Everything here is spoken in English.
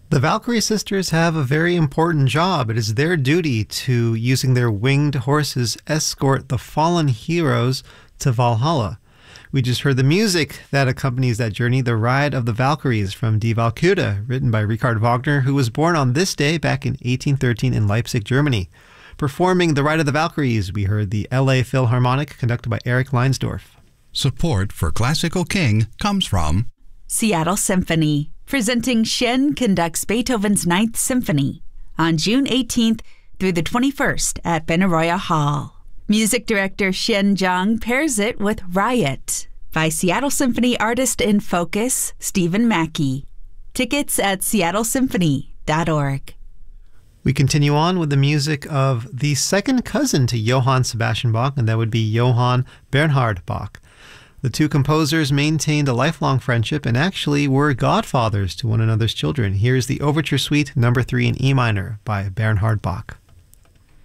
The Valkyrie sisters have a very important job. It is their duty to, using their winged horses, escort the fallen heroes to Valhalla. We just heard the music that accompanies that journey, The Ride of the Valkyries from Die Walküre, written by Richard Wagner, who was born on this day back in 1813 in Leipzig, Germany. Performing The Ride of the Valkyries, we heard the LA Philharmonic, conducted by Eric Leinsdorf. Support for Classical King comes from Seattle Symphony, presenting Shen conducts Beethoven's Ninth Symphony on June 18th through the 21st at Benaroya Hall. Music director Shen Zhang pairs it with Riot by Seattle Symphony artist in focus Stephen Mackey. Tickets at seattlesymphony.org. We continue on with the music of the second cousin to Johann Sebastian Bach, and that would be Johann Bernhard Bach. The two composers maintained a lifelong friendship and actually were godfathers to one another's children. Here's the Overture Suite No. 3 in E minor by Bernhard Bach.